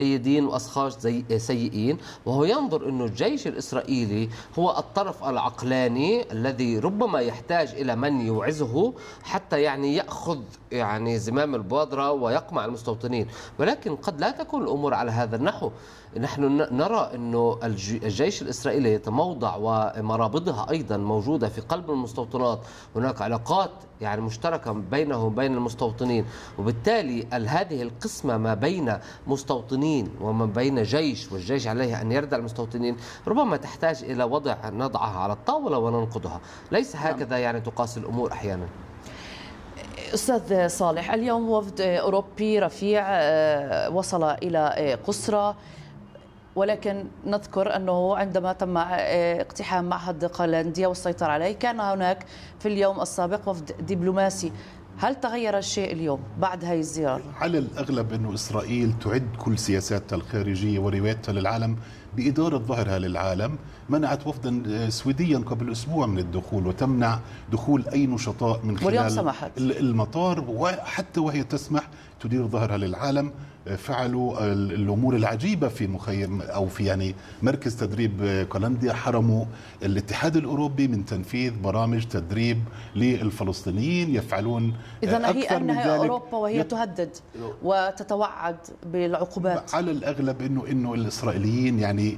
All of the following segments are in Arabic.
جيدين وأشخاص سيئين، وهو ينظر أنه الجيش الإسرائيلي هو الطرف العقلاني الذي ربما يحتاج إلى من يوعظه حتى يعني يأخذ يعني زمام البودرة ويقمع المستوطنين. ولكن قد لا تكون الأمور على هذا النحو. نحن نرى أنه الجيش الإسرائيلي يتموضع ومرابضها أيضا موجودة في قلب المستوطنات، هناك علاقات يعني مشتركة بينه وبين المستوطنين، وبالتالي هذه القسمة ما بين مستوطنين وما بين جيش، والجيش عليه أن يردع المستوطنين، ربما تحتاج إلى نضعها على الطاولة وننقضها. ليس هكذا يعني تقاس الأمور أحيانا. أستاذ صالح، اليوم وفد أوروبي رفيع وصل إلى قسرى، ولكن نذكر أنه عندما تم اقتحام معهد قلنديا والسيطرة عليه كان هناك في اليوم السابق وفد دبلوماسي. هل تغير الشيء اليوم بعد هذه الزيارة؟ على الأغلب أنه إسرائيل تعد كل سياساتها الخارجية وروايتها للعالم بإدارة ظهرها للعالم. منعت وفدا سويديا قبل أسبوع من الدخول وتمنع دخول أي نشطاء من خلال المطار، وحتى وهي تسمح تدير ظهرها للعالم. فعلوا الأمور العجيبة في مخيم أو في يعني مركز تدريب قلنديا، حرموا الاتحاد الأوروبي من تنفيذ برامج تدريب للفلسطينيين. يفعلون إذن هي أنها أوروبا وهي تهدد وتتوعد بالعقوبات. على الأغلب أنه الإسرائيليين يعني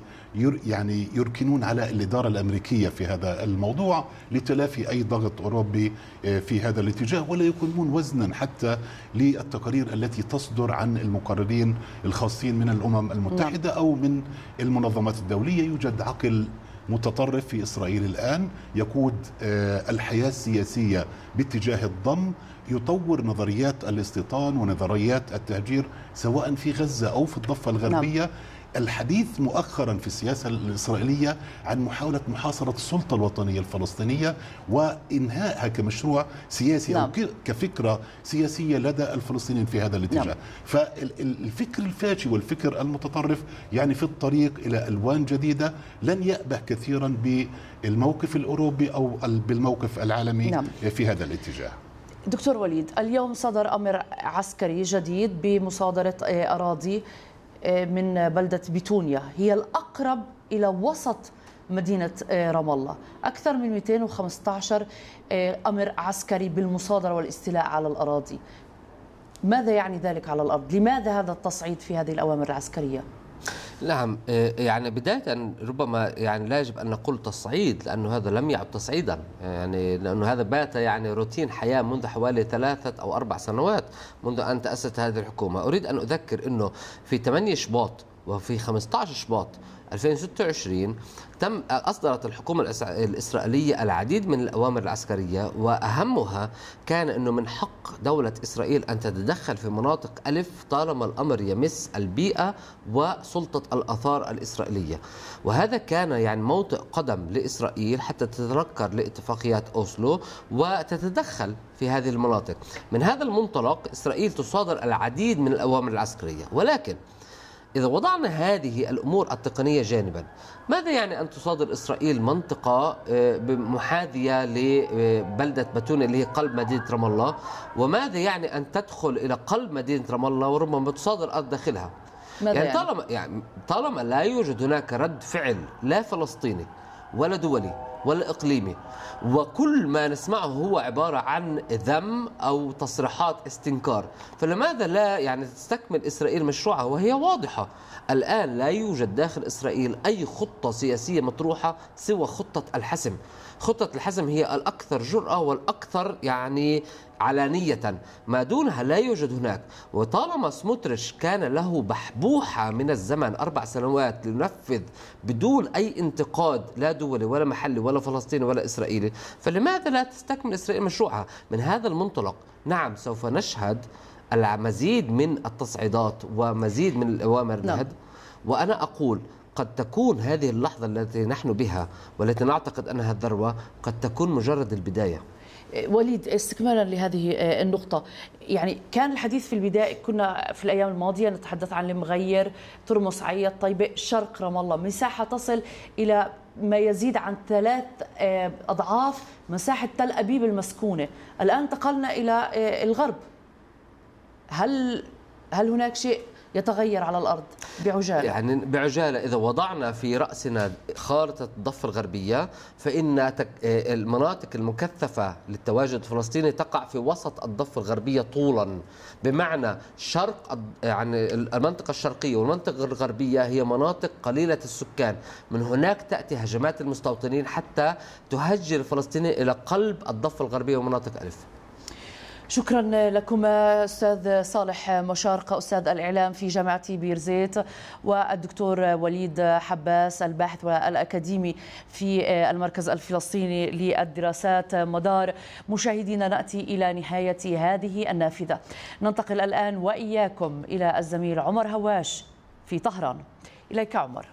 يركنون على الإدارة الأمريكية في هذا الموضوع لتلافي أي ضغط أوروبي في هذا الاتجاه، ولا يقيمون وزنا حتى للتقارير التي تصدر عن المقررين الخاصين من الأمم المتحدة أو من المنظمات الدولية. يوجد عقل متطرف في إسرائيل الآن يقود الحياة السياسية باتجاه الضم، يطور نظريات الاستيطان ونظريات التهجير سواء في غزة أو في الضفة الغربية. الحديث مؤخرا في السياسة الإسرائيلية عن محاولة محاصرة السلطة الوطنية الفلسطينية وإنهائها كمشروع سياسي أو كفكرة سياسية لدى الفلسطينيين في هذا الاتجاه. فالفكر الفاشي والفكر المتطرف يعني في الطريق إلى ألوان جديدة لن يأبه كثيرا بالموقف الأوروبي أو بالموقف العالمي في هذا الاتجاه. دكتور وليد، اليوم صدر أمر عسكري جديد بمصادرة أراضي من بلدة بيتونيا، هي الأقرب إلى وسط مدينة رام الله. أكثر من 215 أمر عسكري بالمصادرة والاستيلاء على الأراضي. ماذا يعني ذلك على الأرض؟ لماذا هذا التصعيد في هذه الأوامر العسكرية؟ نعم، يعني بداية ربما يعني لا يجب أن نقول تصعيد، لأنه هذا لم يعد تصعيدا، يعني لأنه هذا بات يعني روتين حياة منذ حوالي 3 أو 4 سنوات منذ أن تأسست هذه الحكومة. أريد أن أذكر أنه في 8 شباط وفي 15 شباط 2026 أصدرت الحكومة الإسرائيلية العديد من الأوامر العسكرية، وأهمها كان أنه من حق دولة إسرائيل أن تتدخل في مناطق ألف طالما الأمر يمس البيئة وسلطة الآثار الإسرائيلية. وهذا كان يعني موطئ قدم لإسرائيل حتى تتذكر لاتفاقيات أوسلو وتتدخل في هذه المناطق. من هذا المنطلق إسرائيل تصادر العديد من الأوامر العسكرية. ولكن إذا وضعنا هذه الأمور التقنية جانبا، ماذا يعني أن تصادر إسرائيل منطقة محاذية لبلدة بتون اللي هي قلب مدينة رام الله؟ وماذا يعني أن تدخل إلى قلب مدينة رام الله وربما تصادر أرض داخلها؟ طالما لا يوجد هناك رد فعل لا فلسطيني ولا دولي ولا إقليمي، وكل ما نسمعه هو عبارة عن ذم أو تصريحات استنكار، فلماذا لا يعني تستكمل إسرائيل مشروعها وهي واضحة؟ الآن لا يوجد داخل إسرائيل أي خطة سياسية مطروحة سوى خطة الحسم. خطة الحسم هي الأكثر جرأة والأكثر يعني علانية، ما دونها لا يوجد هناك. وطالما سموتريتش كان له بحبوحة من الزمن 4 سنوات لينفذ بدون أي انتقاد لا دولي ولا محلي ولا فلسطيني ولا إسرائيلي، فلماذا لا تستكمل إسرائيل مشروعها؟ من هذا المنطلق نعم سوف نشهد المزيد من التصعيدات ومزيد من الأوامر الهدم. وأنا أقول قد تكون هذه اللحظة التي نحن بها والتي نعتقد أنها الذروة قد تكون مجرد البداية. وليد، استكمالا لهذه النقطة، يعني كان الحديث في البداية، كنا في الأيام الماضية نتحدث عن المغير، ترمس، عيط، طيبة، شرق رام الله، مساحة تصل إلى ما يزيد عن 3 أضعاف مساحة تل أبيب المسكونة. الآن انتقلنا إلى الغرب. هل هناك شيء يتغير على الأرض بعجالة؟ يعني بعجالة إذا وضعنا في رأسنا خارطة الضفة الغربية، فإن المناطق المكثفة للتواجد الفلسطيني تقع في وسط الضفة الغربية طولا، بمعنى شرق يعني المنطقة الشرقية والمنطقة الغربية هي مناطق قليلة السكان. من هناك تأتي هجمات المستوطنين حتى تهجر الفلسطيني إلى قلب الضفة الغربية ومناطق ألف. شكرا لكم أستاذ صالح مشارقة أستاذ الإعلام في جامعة بيرزيت، والدكتور وليد حباس الباحث والأكاديمي في المركز الفلسطيني للدراسات مدار. مشاهدينا، نأتي إلى نهاية هذه النافذة. ننتقل الآن وإياكم إلى الزميل عمر هواش في طهران. إليك عمر.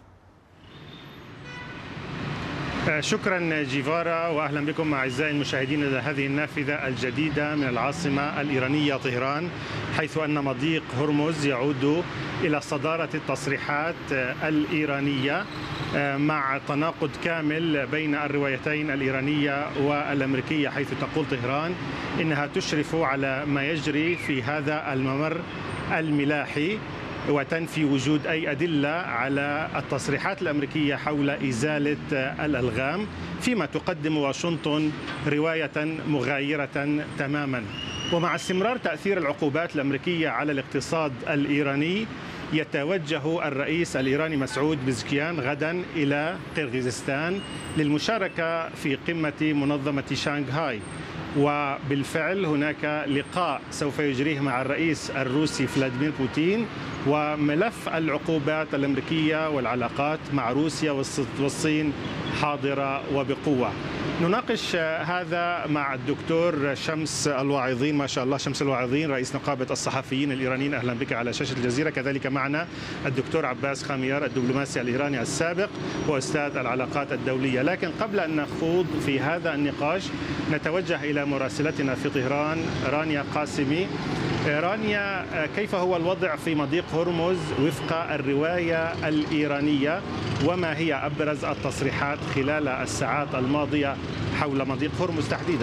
شكرا جيفارا، واهلا بكم اعزائي المشاهدين الى هذه النافذه الجديده من العاصمه الايرانيه طهران، حيث ان مضيق هرمز يعود الى صداره التصريحات الايرانيه مع تناقض كامل بين الروايتين الايرانيه والامريكيه، حيث تقول طهران انها تشرف على ما يجري في هذا الممر الملاحي وتنفي وجود أي أدلة على التصريحات الأمريكية حول إزالة الألغام، فيما تقدم واشنطن رواية مغايرة تماما. ومع استمرار تأثير العقوبات الأمريكية على الاقتصاد الإيراني، يتوجه الرئيس الإيراني مسعود بزكيان غدا إلى قرغيزستان للمشاركة في قمة منظمة شانغهاي، وبالفعل هناك لقاء سوف يجريه مع الرئيس الروسي فلاديمير بوتين، وملف العقوبات الأمريكية والعلاقات مع روسيا والصين حاضرة وبقوة. نناقش هذا مع الدكتور شمس الواعظين، ما شاء الله شمس الواعظين، رئيس نقابة الصحفيين الإيرانيين. أهلا بك على شاشة الجزيرة. كذلك معنا الدكتور عباس خاميار، الدبلوماسي الإيراني السابق وأستاذ العلاقات الدولية. لكن قبل أن نخوض في هذا النقاش نتوجه إلى مراسلتنا في طهران رانيا قاسمي. رانيا، كيف هو الوضع في مضيق هرمز وفق الرواية الإيرانية، وما هي أبرز التصريحات خلال الساعات الماضية حول مضيق هرمز تحديدا؟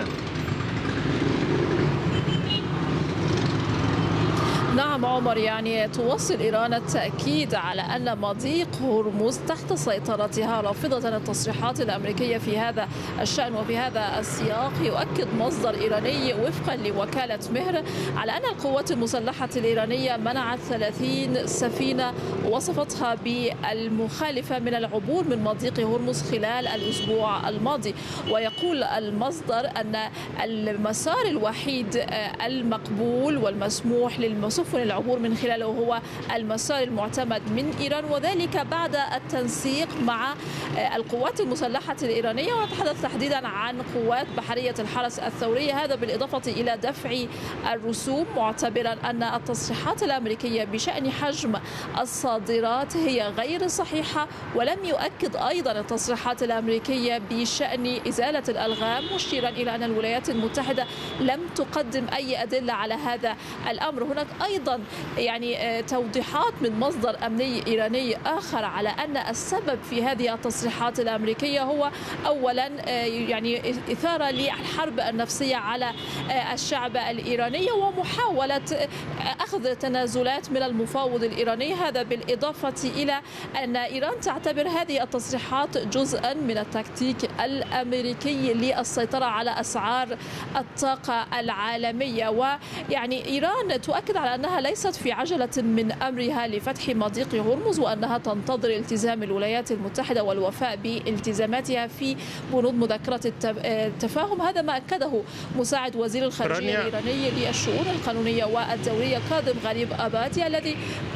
نعم عمر، يعني تواصل إيران التأكيد على أن مضيق هرمز تحت سيطرتها، رافضة التصريحات الأمريكية في هذا الشأن. وفي هذا السياق يؤكد مصدر إيراني وفقا لوكالة مهر على أن القوات المسلحة الإيرانية منعت 30 سفينة وصفتها بالمخالفة من العبور من مضيق هرمز خلال الأسبوع الماضي. ويقول المصدر أن المسار الوحيد المقبول والمسموح للسفن العبور من خلاله هو المسار المعتمد من إيران، وذلك بعد التنسيق مع القوات المسلحة الإيرانية، ونتحدث تحديدا عن قوات بحرية الحرس الثورية. هذا بالإضافة إلى دفع الرسوم، معتبرا أن التصريحات الأمريكية بشأن حجم الصادرات هي غير صحيحة. ولم يؤكد أيضا التصريحات الأمريكية بشأن إزالة الألغام، مشيرا إلى أن الولايات المتحدة لم تقدم أي أدلة على هذا الأمر. هناك أيضا يعني توضيحات من مصدر أمني إيراني آخر على أن السبب في هذه التصريحات الأمريكية هو أولا يعني إثارة للحرب النفسية على الشعب الإيراني ومحاولة أخذ تنازلات من المفاوض الإيراني. هذا بالإضافة إلى أن إيران تعتبر هذه التصريحات جزءا من التكتيك الأمريكي للسيطرة على أسعار الطاقة العالمية. ويعني إيران تؤكد على أنها ليست في عجلة من أمرها لفتح مضيق هرمز، وأنها تنتظر التزام الولايات المتحدة والوفاء بالتزاماتها في بنود مذكرة التفاهم. هذا ما أكده مساعد وزير الخارجية الإيراني للشؤون القانونية والدولية كاظم غريب أبادي الذي.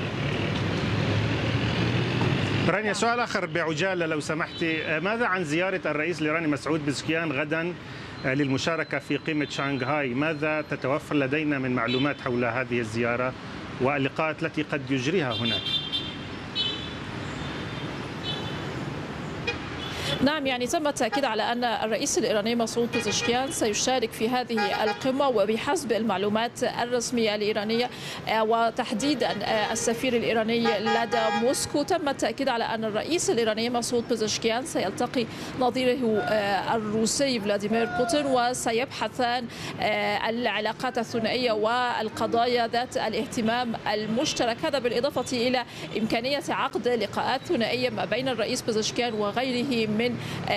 رانيا، سؤال آخر بعجالة لو سمحتي، ماذا عن زيارة الرئيس الإيراني مسعود بزكيان غدا للمشاركة في قمة شانغهاي؟ ماذا تتوفر لدينا من معلومات حول هذه الزيارة واللقاءات التي قد يجريها هناك؟ نعم، يعني تم التأكيد على أن الرئيس الإيراني مسعود بيزشكيان سيشارك في هذه القمة، وبحسب المعلومات الرسمية الإيرانية وتحديدا السفير الإيراني لدى موسكو، تم التأكيد على أن الرئيس الإيراني مسعود بيزشكيان سيلتقي نظيره الروسي فلاديمير بوتين، وسيبحثان العلاقات الثنائية والقضايا ذات الاهتمام المشترك. هذا بالإضافة إلى إمكانية عقد لقاءات ثنائية ما بين الرئيس بيزشكيان وغيره من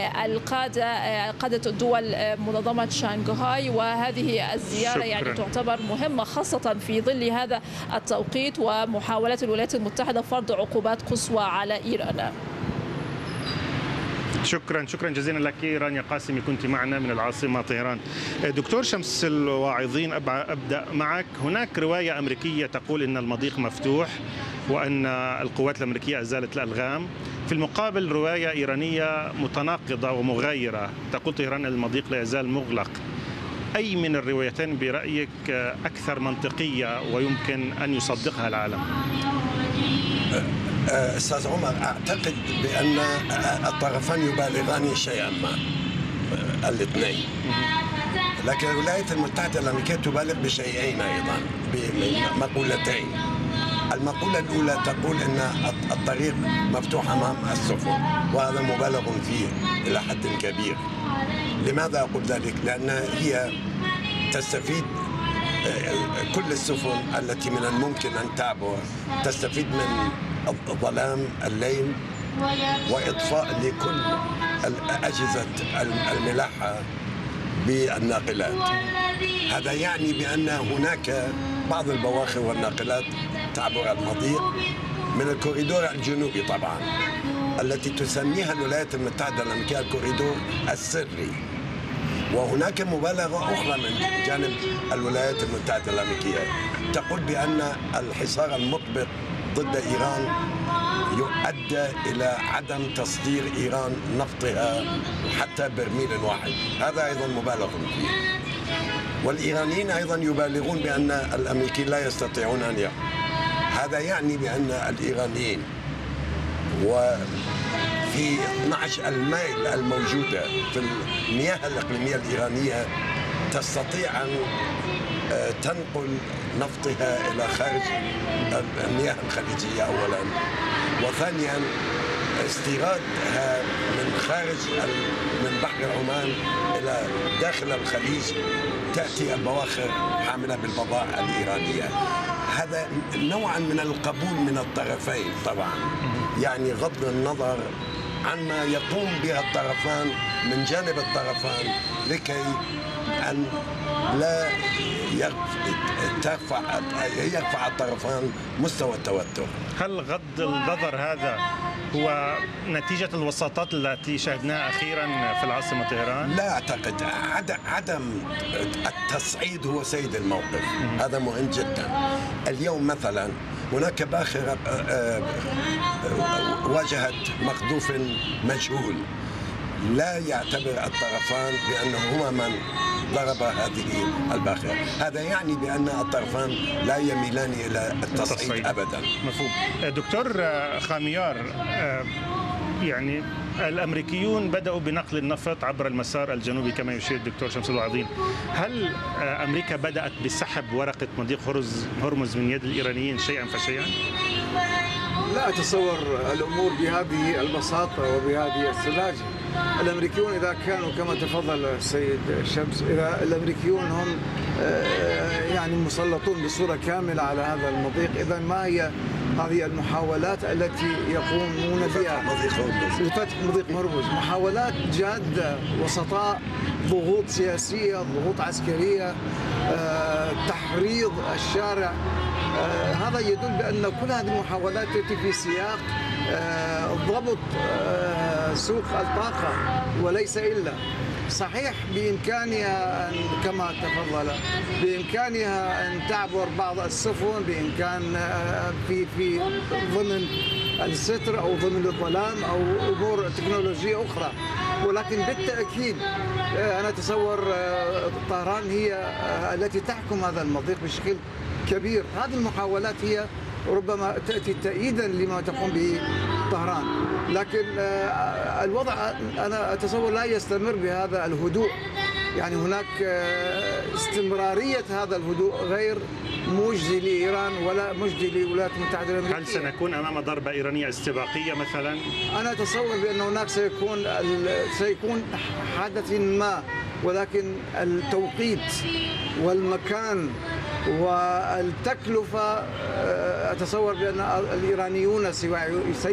قادة الدول منظمة شانغهاي. وهذه الزيارة يعني تعتبر مهمة خاصة في ظل هذا التوقيت ومحاولة الولايات المتحدة فرض عقوبات قصوى على إيران. شكرا جزيلا لك رانيا قاسمي، كنت معنا من العاصمة طهران. دكتور شمس الواعظين، أبدأ معك. هناك رواية أمريكية تقول أن المضيق مفتوح وأن القوات الأمريكية أزالت الألغام، في المقابل رواية إيرانية متناقضة ومغايرة تقول طهران أن المضيق لا يزال مغلق. أي من الروايتين برأيك أكثر منطقية ويمكن أن يصدقها العالم؟ أستاذ عمر، أعتقد بأن الطرفان يبالغان شيئا ما، الاثنين، لكن الولايات المتحدة الأمريكية تبالغ بشيئين أيضا، بمقولتين. المقولة الأولى تقول أن الطريق مفتوح أمام السفن، وهذا مبالغ فيه إلى حد كبير. لماذا أقول ذلك؟ لأن هي تستفيد، كل السفن التي من الممكن أن تعبر تستفيد من ظلام الليل وإطفاء لكل أجهزة الملاحة بالناقلات. هذا يعني بأن هناك بعض البواخر والناقلات تعبر المضيق من الكوريدور الجنوبي طبعا، التي تسميها الولايات المتحدة الأمريكية الكوريدور السري. وهناك مبالغة أخرى من جانب الولايات المتحدة الأمريكية تقول بأن الحصار المطبق ضد إيران يؤدى إلى عدم تصدير إيران نفطها حتى برميل واحد، هذا أيضا مبالغ فيه. والإيرانيين أيضا يبالغون بأن الأمريكيين لا يستطيعون أن يقوموا. هذا يعني بأن الإيرانيين وفي 12 الميل الموجودة في المياه الإقليمية الإيرانية تستطيع أن تنقل نفطها إلى خارج المياه الخليجية أولا، وثانيا استيرادها من خارج من بحر عمان إلى داخل الخليج تأتي البواخر حاملة بالبضائع الإيرانية. هذا نوعا من القبول من الطرفين طبعا، يعني غض النظر عما يقوم بها الطرفان من جانب الطرفان لكي أن لا يرفع الطرفان مستوى التوتر. هل غض النظر هذا هو نتيجة الوساطات التي شاهدناها أخيرا في العاصمة طهران؟ لا أعتقد. عدم التصعيد هو سيد الموقف، هذا مهم جدا. اليوم مثلا هناك باخرة واجهت مقذوف مجهول، لا يعتبر الطرفان بأنهما من ضرب هذه الباخرة. هذا يعني بأن الطرفان لا يميلان إلى التصعيد أبدا. مفهوم. دكتور خاميار، يعني الأمريكيون بدأوا بنقل النفط عبر المسار الجنوبي كما يشير الدكتور شمس الواعظين. هل أمريكا بدأت بسحب ورقة مضيق هرمز من يد الإيرانيين شيئا فشيئا؟ لا أتصور الأمور بهذه البساطة وبهذه السذاجة. الأمريكيون إذا كانوا كما تفضل السيد شمس، إذا الأمريكيون هم يعني مسلطون بصورة كاملة على هذا المضيق، إذا ما هي هذه المحاولات التي يقومون بها لفتح مضيق هرمز؟ محاولات جادة، وسطاء، ضغوط سياسية، ضغوط عسكرية، تحريض الشارع. هذا يدل بأن كل هذه المحاولات تأتي في سياق ضبط سوق الطاقة وليس إلا. صحيح بإمكانها أن كما تفضل بإمكانها أن تعبر بعض السفن بإمكان في ضمن الستر أو ضمن الظلام أو أمور تكنولوجية أخرى، ولكن بالتأكيد أنا أتصور طهران هي التي تحكم هذا المضيق بشكل كبير. هذه المحاولات هي ربما تأتي تأييدا لما تقوم به طهران. لكن الوضع أنا أتصور لا يستمر بهذا الهدوء، يعني هناك استمرارية هذا الهدوء غير مجزي لإيران ولا مجزي للولايات المتحدة الأمريكية. هل سنكون أمام ضربة إيرانية استباقية مثلا؟ أنا أتصور بأن هناك سيكون حدث ما، ولكن التوقيت والمكان والتكلفة أتصور بأن الإيرانيون